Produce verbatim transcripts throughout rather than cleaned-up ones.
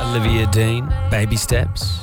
Olivia Dean, Baby Steps.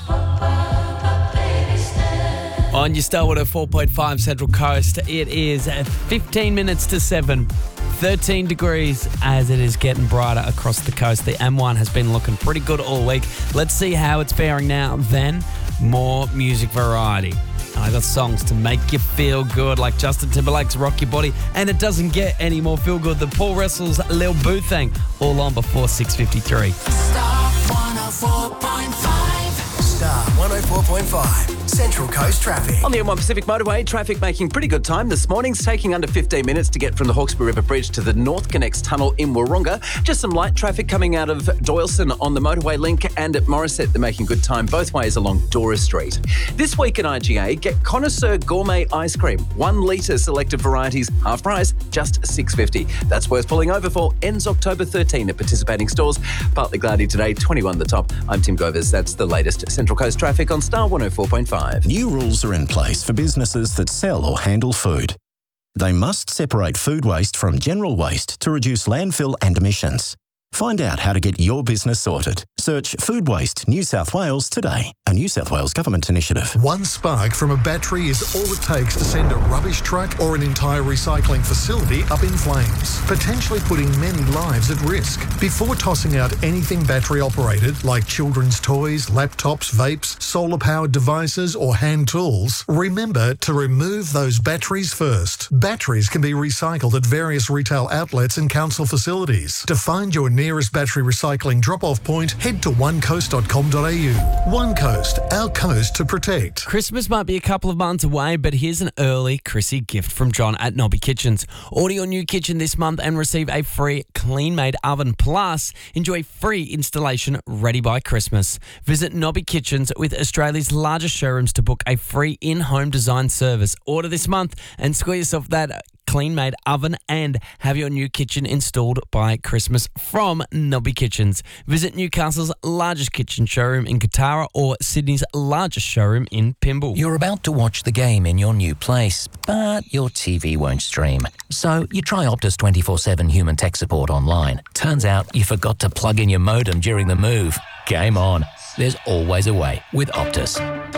On your Star one oh four point five Central Coast, it is fifteen minutes to seven. thirteen degrees as it is getting brighter across the coast. The M one has been looking pretty good all week. Let's see how it's faring now. Then, more music variety. I got songs to make you feel good, like Justin Timberlake's Rock Your Body, and it doesn't get any more feel good than Paul Russell's Lil Boo Thing, all on before six fifty-three. Star one oh four point five. Star one oh four point five. Central Coast traffic. On the M one Pacific Motorway, traffic making pretty good time this morning. It's taking under fifteen minutes to get from the Hawkesbury River Bridge to the North Connects Tunnel in Wahroonga. Just some light traffic coming out of Doyleson on the motorway link, and at Morisset, they're making good time both ways along Dora Street. This week at I G A, get Connoisseur Gourmet Ice Cream. One litre selected varieties, half price, just six dollars fifty. That's worth pulling over for. Ends October thirteenth at participating stores. Partly cloudy today, twenty-one the top. I'm Tim Govers. That's the latest Central Coast traffic on Star one oh four point five. New rules are in place for businesses that sell or handle food. They must separate food waste from general waste to reduce landfill and emissions. Find out how to get your business sorted. Search Food Waste New South Wales today, a New South Wales government initiative. One spark from a battery is all it takes to send a rubbish truck or an entire recycling facility up in flames, potentially putting many lives at risk. Before tossing out anything battery operated, like children's toys, laptops, vapes, solar-powered devices or hand tools, remember to remove those batteries first. Batteries can be recycled at various retail outlets and council facilities. To find your nearest battery recycling drop-off point, head to one coast dot com dot a u. One Coast, our coast to protect. Christmas might be a couple of months away, but here's an early Chrissy gift from John at Nobby Kitchens. Order your new kitchen this month and receive a free clean-made oven. Plus, enjoy free installation ready by Christmas. Visit Nobby Kitchens with Australia's largest showrooms to book a free in-home design service. Order this month and score yourself that clean-made oven and have your new kitchen installed by Christmas from Nobby Kitchens. Visit Newcastle's largest kitchen showroom in Katara or Sydney's largest showroom in Pymble. You're about to watch the game in your new place, but your T V won't stream. So you try Optus twenty-four seven human tech support online. Turns out you forgot to plug in your modem during the move. Game on. There's always a way with Optus.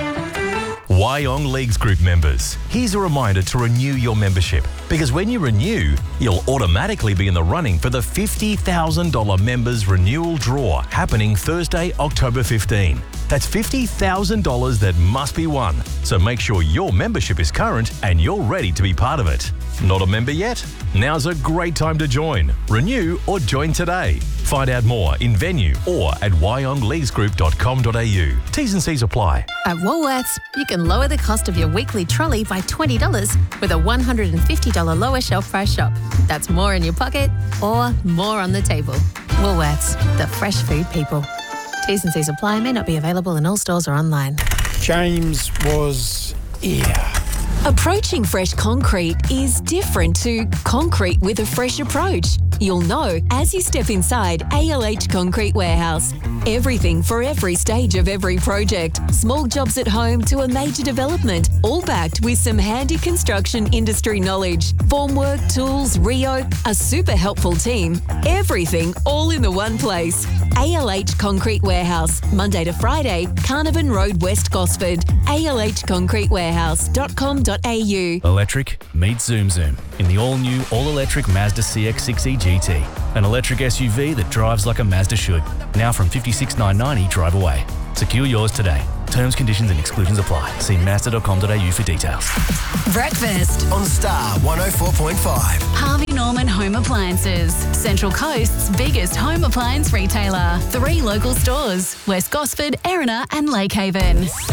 Wyong Leagues Group members, here's a reminder to renew your membership, because when you renew, you'll automatically be in the running for the fifty thousand dollars members renewal draw happening Thursday, October fifteenth. That's fifty thousand dollars that must be won, so make sure your membership is current and you're ready to be part of it. Not a member yet? Now's a great time to join. Renew or join today. Find out more in venue or at wyong leagues group dot com dot a u. T's and C's apply. At Woolworths, you can lower the cost of your weekly trolley by twenty dollars with a one hundred fifty dollars lower shelf price shop. That's more in your pocket or more on the table. Woolworths, the fresh food people. T's and C's apply, may not be available in all stores or online. James was, yeah. Approaching fresh concrete is different to concrete with a fresh approach. You'll know as you step inside A L H Concrete Warehouse. Everything for every stage of every project. Small jobs at home to a major development, all backed with some handy construction industry knowledge. Formwork, tools, Rio, a super helpful team. Everything all in the one place. A L H Concrete Warehouse, Monday to Friday, Carnarvon Road, West Gosford. A L H concrete warehouse dot com dot a u. Electric meets Zoom Zoom in the all-new, all-electric Mazda C X six E G T. An electric S U V that drives like a Mazda should. Now from fifty-six thousand nine hundred ninety drive away. Secure yours today. Terms, conditions and exclusions apply. See mazda dot com dot a u for details. Breakfast on Star one oh four point five. Harvey Norman Home Appliances, Central Coast's biggest home appliance retailer. Three local stores, West Gosford, Erina and Lake Haven.